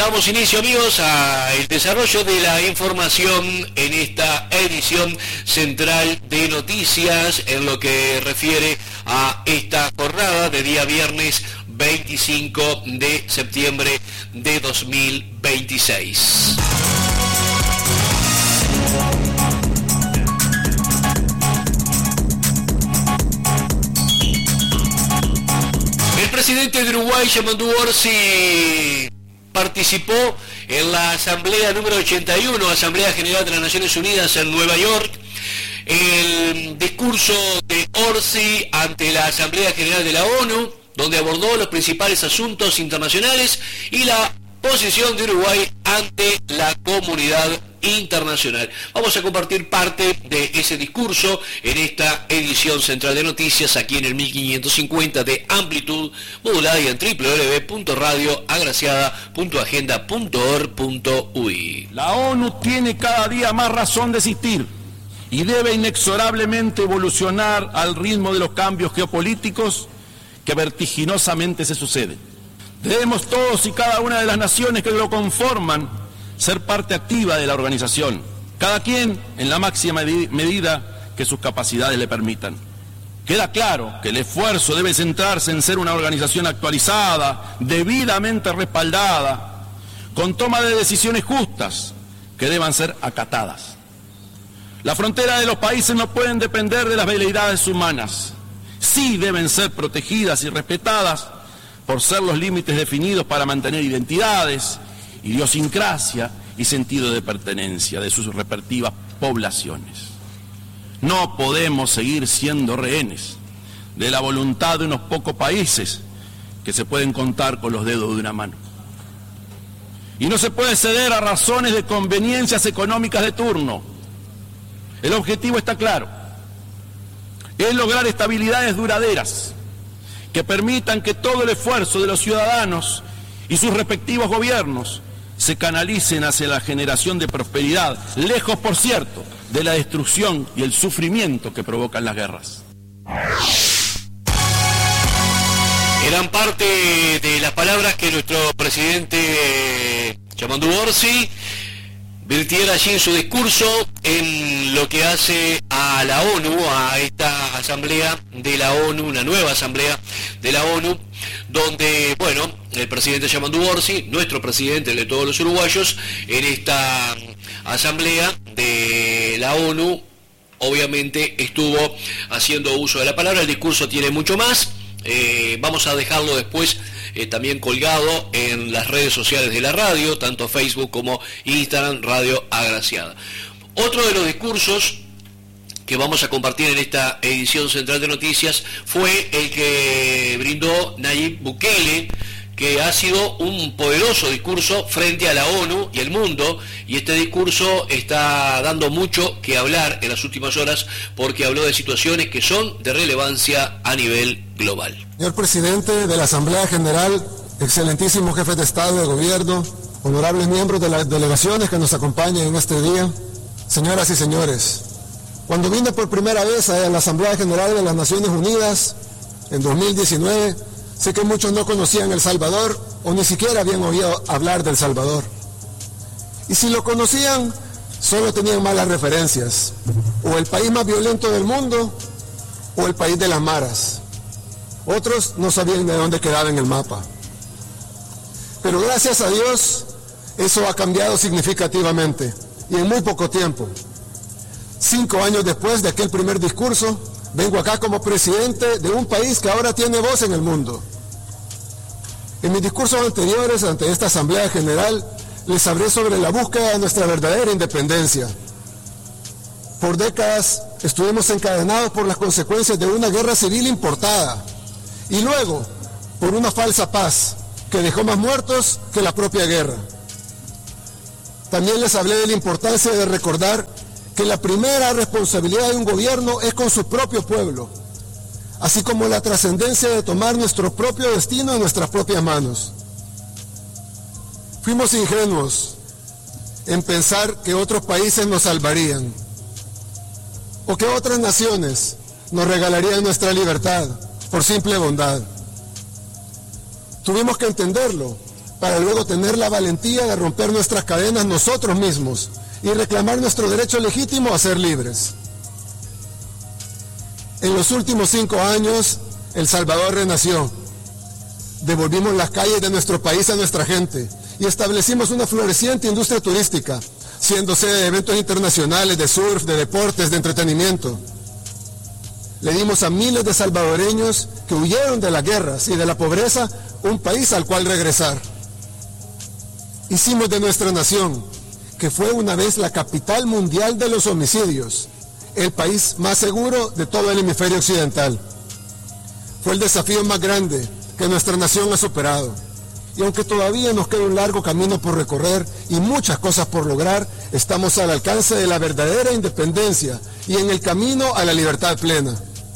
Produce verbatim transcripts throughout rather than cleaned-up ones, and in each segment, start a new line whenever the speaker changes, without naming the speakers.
Damos inicio, amigos, al desarrollo de la información en esta edición central de noticias en lo que refiere a esta jornada de día viernes veinticinco de septiembre de dos mil veintiséis. El presidente de Uruguay, Yamandu Orsi, participó en la asamblea número ochenta y uno, Asamblea General de las Naciones Unidas en Nueva York. El discurso de Orsi ante la Asamblea General de la ONU, donde abordó los principales asuntos internacionales y la posición de Uruguay ante la comunidad internacional. Vamos a compartir parte de ese discurso en esta edición central de noticias aquí en el mil quinientos cincuenta de amplitud modulada y en doble u doble u doble u punto radio agraciada punto agenda punto org punto u i.
La ONU tiene cada día más razón de existir y debe inexorablemente evolucionar al ritmo de los cambios geopolíticos que vertiginosamente se suceden. Debemos todos y cada una de las naciones que lo conforman ser parte activa de la organización, cada quien en la máxima medida que sus capacidades le permitan. Queda claro que el esfuerzo debe centrarse en ser una organización actualizada, debidamente respaldada, con toma de decisiones justas que deban ser acatadas. Las fronteras de los países no pueden depender de las veleidades humanas, sí deben ser protegidas y respetadas por ser los límites definidos para mantener identidades, idiosincrasia y sentido de pertenencia de sus respectivas poblaciones. No podemos seguir siendo rehenes de la voluntad de unos pocos países que se pueden contar con los dedos de una mano. Y no se puede ceder a razones de conveniencias económicas de turno. El objetivo está claro: es lograr estabilidades duraderas que permitan que todo el esfuerzo de los ciudadanos y sus respectivos gobiernos se canalicen hacia la generación de prosperidad, lejos, por cierto, de la destrucción y el sufrimiento que provocan las guerras.
Eran parte de las palabras que nuestro presidente Yamandu Orsi vertiera allí en su discurso en lo que hace a la ONU, a esta asamblea de la ONU, una nueva asamblea de la ONU, donde, bueno, el presidente Yamandu Orsi, nuestro presidente de todos los uruguayos, en esta asamblea de la ONU, obviamente estuvo haciendo uso de la palabra. El discurso tiene mucho más, eh, vamos a dejarlo después eh, también colgado en las redes sociales de la radio, tanto Facebook como Instagram, Radio Agraciada. Otro de los discursos que vamos a compartir en esta edición central de noticias fue el que brindó Nayib Bukele, que ha sido un poderoso discurso frente a la ONU y el mundo, y este discurso está dando mucho que hablar en las últimas horas porque habló de situaciones que son de relevancia a nivel global.
Señor presidente de la Asamblea General, excelentísimo jefe de Estado y de Gobierno, honorables miembros de las delegaciones que nos acompañan en este día, señoras y señores, cuando vine por primera vez a la Asamblea General de las Naciones Unidas en dos mil diecinueve, sé que muchos no conocían El Salvador o ni siquiera habían oído hablar del Salvador. Y si lo conocían, solo tenían malas referencias. O el país más violento del mundo, o el país de las maras. Otros no sabían de dónde quedaba en el mapa. Pero gracias a Dios, eso ha cambiado significativamente, y en muy poco tiempo. Cinco años después de aquel primer discurso, vengo acá como presidente de un país que ahora tiene voz en el mundo. En mis discursos anteriores ante esta Asamblea General, les hablé sobre la búsqueda de nuestra verdadera independencia. Por décadas estuvimos encadenados por las consecuencias de una guerra civil importada, y luego por una falsa paz que dejó más muertos que la propia guerra. También les hablé de la importancia de recordar que la primera responsabilidad de un gobierno es con su propio pueblo, así como la trascendencia de tomar nuestro propio destino en nuestras propias manos. Fuimos ingenuos en pensar que otros países nos salvarían, o que otras naciones nos regalarían nuestra libertad por simple bondad. Tuvimos que entenderlo para luego tener la valentía de romper nuestras cadenas nosotros mismos y reclamar nuestro derecho legítimo a ser libres. En los últimos cinco años, El Salvador renació. Devolvimos las calles de nuestro país a nuestra gente y establecimos una floreciente industria turística, siendo sede de eventos internacionales, de surf, de deportes, de entretenimiento. Le dimos a miles de salvadoreños que huyeron de las guerras y de la pobreza un país al cual regresar. Hicimos de nuestra nación, que fue una vez la capital mundial de los homicidios, el país más seguro de todo el hemisferio occidental. Fue el desafío más grande que nuestra nación ha superado. Y aunque todavía nos queda un largo camino por recorrer y muchas cosas por lograr, estamos al alcance de la verdadera independencia y en el camino a la libertad plena.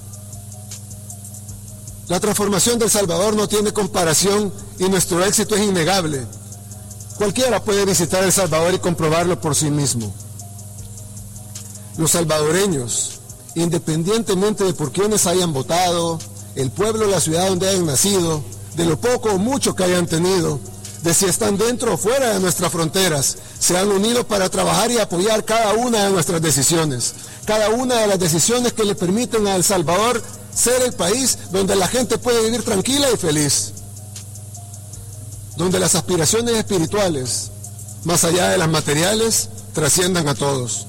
La transformación de El Salvador no tiene comparación y nuestro éxito es innegable. Cualquiera puede visitar El Salvador y comprobarlo por sí mismo. Los salvadoreños, independientemente de por quienes hayan votado, el pueblo o la ciudad donde hayan nacido, de lo poco o mucho que hayan tenido, de si están dentro o fuera de nuestras fronteras, se han unido para trabajar y apoyar cada una de nuestras decisiones, cada una de las decisiones que le permiten a El Salvador ser el país donde la gente puede vivir tranquila y feliz, donde las aspiraciones espirituales, más allá de las materiales, trasciendan a todos.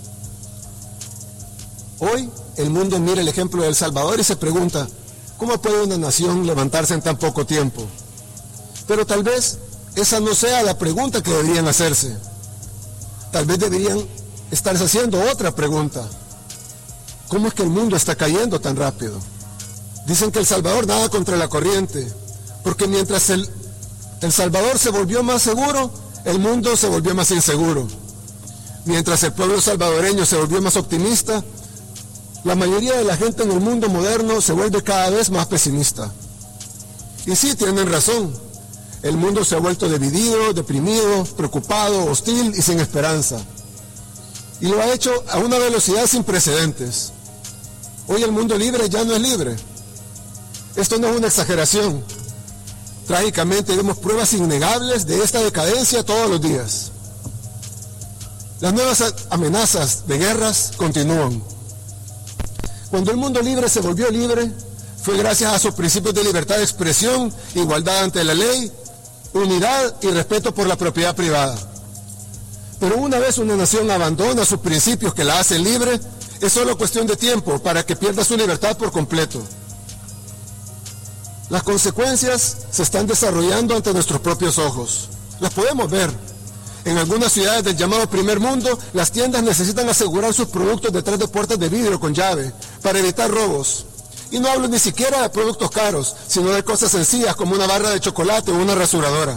Hoy el mundo mira el ejemplo de El Salvador y se pregunta, ¿cómo puede una nación levantarse en tan poco tiempo? Pero tal vez esa no sea la pregunta que deberían hacerse. Tal vez deberían estarse haciendo otra pregunta. ¿Cómo es que el mundo está cayendo tan rápido? Dicen que El Salvador nada contra la corriente, porque mientras el, el Salvador se volvió más seguro, el mundo se volvió más inseguro. Mientras el pueblo salvadoreño se volvió más optimista, la mayoría de la gente en el mundo moderno se vuelve cada vez más pesimista. Y sí, tienen razón. El mundo se ha vuelto dividido, deprimido, preocupado, hostil y sin esperanza. Y lo ha hecho a una velocidad sin precedentes. Hoy el mundo libre ya no es libre. Esto no es una exageración. Trágicamente vemos pruebas innegables de esta decadencia todos los días. Las nuevas amenazas de guerras continúan. Cuando el mundo libre se volvió libre, fue gracias a sus principios de libertad de expresión, igualdad ante la ley, unidad y respeto por la propiedad privada. Pero una vez una nación abandona sus principios que la hacen libre, es solo cuestión de tiempo para que pierda su libertad por completo. Las consecuencias se están desarrollando ante nuestros propios ojos. Las podemos ver. En algunas ciudades del llamado primer mundo, las tiendas necesitan asegurar sus productos detrás de puertas de vidrio con llave para evitar robos. Y no hablo ni siquiera de productos caros, sino de cosas sencillas como una barra de chocolate o una rasuradora.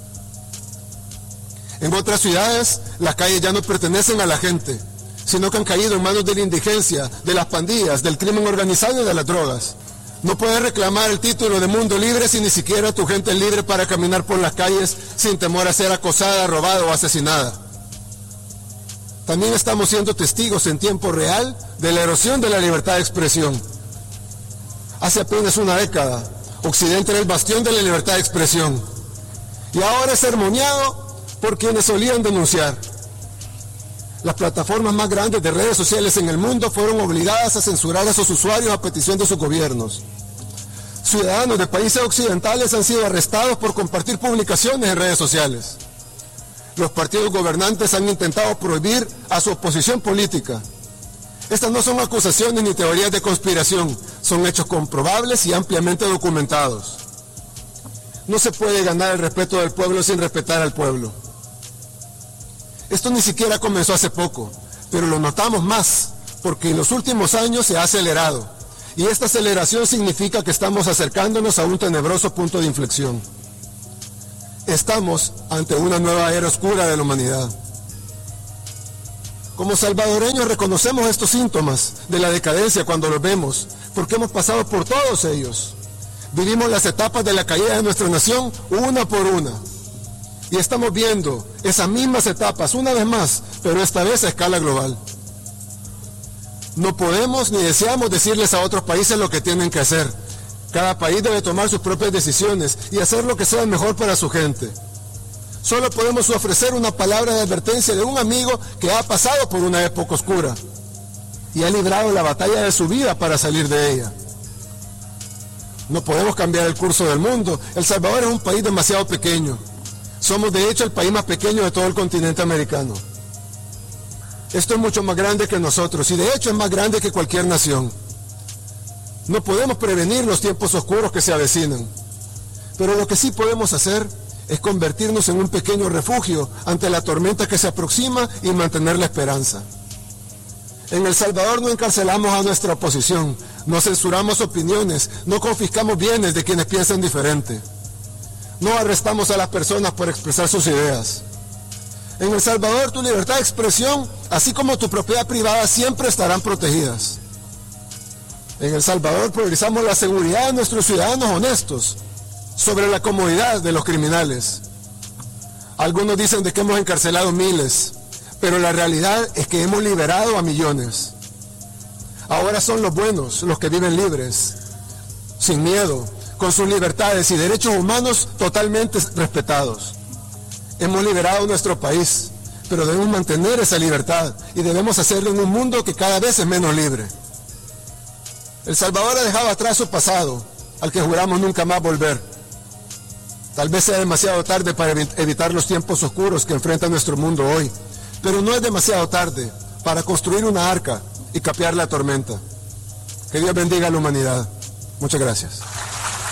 En otras ciudades, las calles ya no pertenecen a la gente, sino que han caído en manos de la indigencia, de las pandillas, del crimen organizado y de las drogas. No puedes reclamar el título de mundo libre si ni siquiera tu gente es libre para caminar por las calles sin temor a ser acosada, robada o asesinada. También estamos siendo testigos en tiempo real de la erosión de la libertad de expresión. Hace apenas una década, Occidente era el bastión de la libertad de expresión. Y ahora es sermoneado por quienes solían denunciar. Las plataformas más grandes de redes sociales en el mundo fueron obligadas a censurar a sus usuarios a petición de sus gobiernos. Ciudadanos de países occidentales han sido arrestados por compartir publicaciones en redes sociales. Los partidos gobernantes han intentado prohibir a su oposición política. Estas no son acusaciones ni teorías de conspiración, son hechos comprobables y ampliamente documentados. No se puede ganar el respeto del pueblo sin respetar al pueblo. Esto ni siquiera comenzó hace poco, pero lo notamos más, porque en los últimos años se ha acelerado. Y esta aceleración significa que estamos acercándonos a un tenebroso punto de inflexión. Estamos ante una nueva era oscura de la humanidad. Como salvadoreños reconocemos estos síntomas de la decadencia cuando los vemos, porque hemos pasado por todos ellos. Vivimos las etapas de la caída de nuestra nación una por una. Y estamos viendo esas mismas etapas una vez más, pero esta vez a escala global. No podemos ni deseamos decirles a otros países lo que tienen que hacer. Cada país debe tomar sus propias decisiones y hacer lo que sea mejor para su gente. Solo podemos ofrecer una palabra de advertencia de un amigo que ha pasado por una época oscura y ha librado la batalla de su vida para salir de ella. No podemos cambiar el curso del mundo. El Salvador es un país demasiado pequeño. Somos de hecho el país más pequeño de todo el continente americano. Esto es mucho más grande que nosotros y de hecho es más grande que cualquier nación. No podemos prevenir los tiempos oscuros que se avecinan, pero lo que sí podemos hacer es convertirnos en un pequeño refugio ante la tormenta que se aproxima y mantener la esperanza. En El Salvador no encarcelamos a nuestra oposición, no censuramos opiniones, no confiscamos bienes de quienes piensan diferente. No arrestamos a las personas por expresar sus ideas. En El Salvador tu libertad de expresión, así como tu propiedad privada, siempre estarán protegidas. En El Salvador priorizamos la seguridad de nuestros ciudadanos honestos sobre la comodidad de los criminales. Algunos dicen de que hemos encarcelado miles, pero la realidad es que hemos liberado a millones. Ahora son los buenos los que viven libres, sin miedo, con sus libertades y derechos humanos totalmente respetados. Hemos liberado nuestro país, pero debemos mantener esa libertad y debemos hacerlo en un mundo que cada vez es menos libre. El Salvador ha dejado atrás su pasado, al que juramos nunca más volver. Tal vez sea demasiado tarde para evitar los tiempos oscuros que enfrenta nuestro mundo hoy, pero no es demasiado tarde para construir una arca y capear la tormenta. Que Dios bendiga a la humanidad. Muchas gracias.